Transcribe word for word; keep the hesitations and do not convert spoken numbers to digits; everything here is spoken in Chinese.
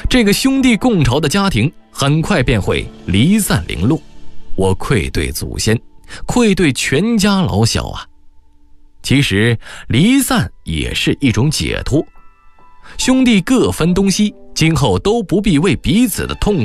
这个兄弟共巢的家庭很快便会离散零落。我愧对祖先，愧对全家老小啊！其实离散也是一种解脱，兄弟各分东西，今后都不必为彼此的痛